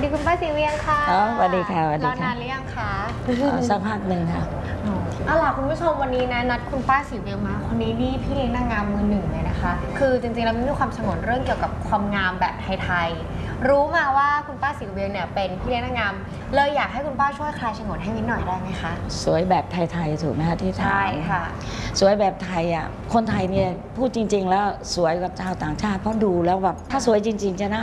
คุณป้าสีเวียงค่ะสวัสดีค่ะสวัสดีรอค่ะนานหรือยังคะสักพักหนึ่งค่ะเอาล่ะคุณผู้ชมวันนี้นะนัดคุณป้าสีเวียงมาคนนี้นี่พี่เลี้ยงนางงามมือหนึ่งเลยนะคะคือจริงๆแล้วมีความฉงนเรื่องเกี่ยวกับความงามแบบไทยๆรู้มาว่าคุณป้าสีเวียงเนี่ยเป็นพี่เลี้ยงนางงามเลยอยากให้คุณป้าช่วยคลายฉงนให้นิดหน่อยได้ไหมคะสวยแบบไทยๆถูกไหมคะที่ถามใช่ค่ะสวยแบบไทยอ่ะคนไทยเนี่ยพูดจริงๆแล้วสวยกว่าชาวต่างชาติเพราะดูแล้วแบบถ้าสวยจริงๆจะน่า